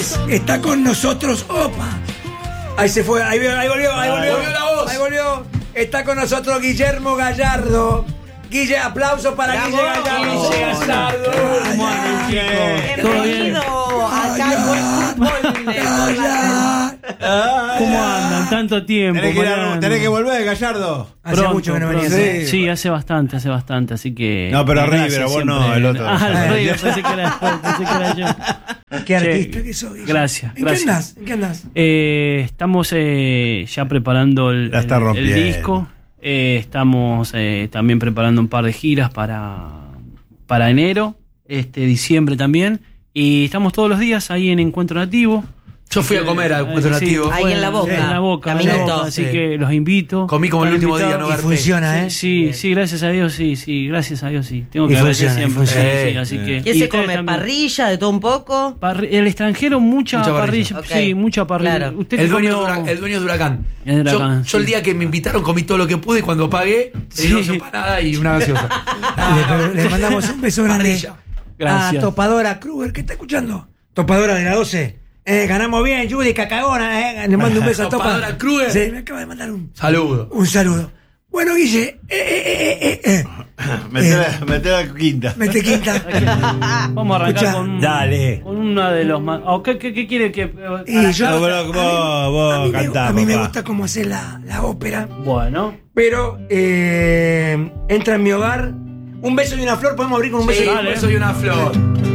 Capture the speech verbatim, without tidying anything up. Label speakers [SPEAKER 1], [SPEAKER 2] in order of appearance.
[SPEAKER 1] señores, está con nosotros. Opa. Ahí se fue, ahí, ahí volvió, ahí volvió.
[SPEAKER 2] Volvió la voz.
[SPEAKER 1] Ahí volvió. Está con nosotros Guillermo Gallardo. Guille, aplauso para
[SPEAKER 3] ¡Bravo!
[SPEAKER 1] Guille Gallardo.
[SPEAKER 2] Guille Gallardo.
[SPEAKER 3] ¿Cómo andan, chicos? ¿Todo bien?
[SPEAKER 4] Bienvenido acá con fútbol de
[SPEAKER 1] Gallardo.
[SPEAKER 3] ¿Cómo andan? Tanto tiempo.
[SPEAKER 5] Tenés que, ir a-
[SPEAKER 3] parando.
[SPEAKER 5] tenés que volver, Gallardo.
[SPEAKER 1] Hace
[SPEAKER 3] Pronto,
[SPEAKER 1] mucho que no
[SPEAKER 3] pronto.
[SPEAKER 1] venías.
[SPEAKER 3] Sí, sí, hace bastante, hace bastante, así que...
[SPEAKER 5] No, pero
[SPEAKER 3] gracias
[SPEAKER 5] River, vos no,
[SPEAKER 3] siempre.
[SPEAKER 5] el otro.
[SPEAKER 3] Ah, el
[SPEAKER 1] Ah,
[SPEAKER 3] River,
[SPEAKER 1] yo-
[SPEAKER 3] pensé que era, pensé que era yo.
[SPEAKER 1] Qué
[SPEAKER 3] Che,
[SPEAKER 1] artista que sos, Guille.
[SPEAKER 3] gracias,
[SPEAKER 1] ¿En
[SPEAKER 3] gracias.
[SPEAKER 1] qué andás? ¿En qué andás?
[SPEAKER 3] Eh, estamos eh, ya preparando el,
[SPEAKER 5] La está
[SPEAKER 3] el- el
[SPEAKER 5] rompiendo.
[SPEAKER 3] disco. Eh, estamos eh, también preparando un par de giras para, para enero, este diciembre también. Y estamos todos los días ahí en Encuentro Nativo.
[SPEAKER 2] Yo fui a comer al
[SPEAKER 3] Eh,
[SPEAKER 2] Encuentro
[SPEAKER 3] sí,
[SPEAKER 2] Nativo.
[SPEAKER 4] Ahí en la Boca.
[SPEAKER 3] En la boca, en la
[SPEAKER 4] Caminito.
[SPEAKER 3] boca, así
[SPEAKER 2] Sí.
[SPEAKER 3] que los invito.
[SPEAKER 2] Comí como el
[SPEAKER 3] Están
[SPEAKER 2] último día,
[SPEAKER 3] invitados.
[SPEAKER 2] ¿no?
[SPEAKER 1] Y funciona, ¿eh?
[SPEAKER 3] Sí, sí, gracias a Dios, sí, sí, gracias a Dios, sí. Tengo que
[SPEAKER 1] Y
[SPEAKER 3] agradecer
[SPEAKER 1] funciona, y
[SPEAKER 3] siempre.
[SPEAKER 1] funciona.
[SPEAKER 3] Sí, sí,
[SPEAKER 2] Eh,
[SPEAKER 3] así
[SPEAKER 5] eh.
[SPEAKER 3] que,
[SPEAKER 4] ¿Qué
[SPEAKER 3] y
[SPEAKER 4] se
[SPEAKER 3] ustedes
[SPEAKER 4] come?
[SPEAKER 3] también.
[SPEAKER 4] ¿Parrilla de todo un poco?
[SPEAKER 3] Parri- el extranjero, mucha,
[SPEAKER 2] Mucha
[SPEAKER 3] parrilla.
[SPEAKER 2] parrilla.
[SPEAKER 4] Ok.
[SPEAKER 3] Sí, mucha parrilla.
[SPEAKER 4] Claro.
[SPEAKER 3] Usted
[SPEAKER 2] El
[SPEAKER 3] que
[SPEAKER 2] dueño,
[SPEAKER 3] comió-
[SPEAKER 2] de Huracán, el dueño de Huracán.
[SPEAKER 3] Es de Huracán,
[SPEAKER 2] yo, yo el
[SPEAKER 3] sí.
[SPEAKER 2] día que me invitaron comí todo lo que pude y cuando pagué,
[SPEAKER 3] Sí.
[SPEAKER 2] sí. dos empanadas y una gaseosa.
[SPEAKER 1] Le, le mandamos un beso grande
[SPEAKER 2] Parrilla.
[SPEAKER 3] Gracias.
[SPEAKER 1] a Topadora Kruger, ¿qué está escuchando? Topadora de la doce. Eh, ganamos bien, Judy, cacagona, eh. Le mando un beso a Topa.
[SPEAKER 2] Topadora Kruger.
[SPEAKER 1] Sí, me acaba de mandar un,
[SPEAKER 2] Saludo.
[SPEAKER 1] un saludo. Bueno, Guille, eh, eh, eh, eh, eh.
[SPEAKER 5] Meté la, meté la quinta.
[SPEAKER 1] Mete quinta.
[SPEAKER 3] Vamos a arrancar
[SPEAKER 1] Escuchá,
[SPEAKER 3] con,
[SPEAKER 5] dale.
[SPEAKER 3] con una de los más. oh, ¿qué, qué, qué quiere que.?
[SPEAKER 1] Y
[SPEAKER 3] a la
[SPEAKER 1] yo-
[SPEAKER 5] No,
[SPEAKER 3] cara?
[SPEAKER 5] pero vos, vos
[SPEAKER 1] a mí, me,
[SPEAKER 5] cantá,
[SPEAKER 1] a mí me
[SPEAKER 5] papá.
[SPEAKER 1] gusta cómo hacer la, la ópera.
[SPEAKER 3] Bueno,
[SPEAKER 1] Pero eh, entra en mi hogar. Un beso y una flor, podemos abrir con un beso
[SPEAKER 2] Sí,
[SPEAKER 1] y
[SPEAKER 2] un
[SPEAKER 3] Dale.
[SPEAKER 2] beso y una flor.